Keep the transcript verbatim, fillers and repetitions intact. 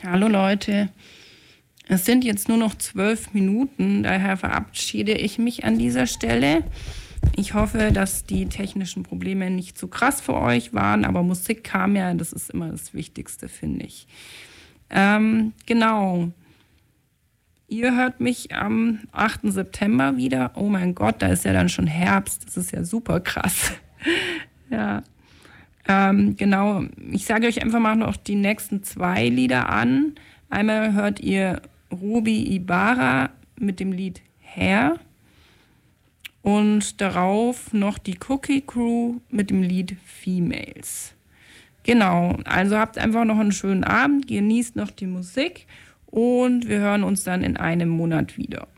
Hallo Leute, es sind jetzt nur noch zwölf Minuten, daher verabschiede ich mich an dieser Stelle. Ich hoffe, dass die technischen Probleme nicht zu krass für euch waren, aber Musik kam ja, das ist immer das Wichtigste, finde ich. Ähm, genau, ihr hört mich am achten September wieder. Oh mein Gott, da ist ja dann schon Herbst, das ist ja super krass. Ja. Ähm, genau, ich sage euch einfach mal noch die nächsten zwei Lieder an. Einmal hört ihr Ruby Ibarra mit dem Lied Hair und darauf noch die Cookie Crew mit dem Lied Females. Genau, also habt einfach noch einen schönen Abend, genießt noch die Musik und wir hören uns dann in einem Monat wieder.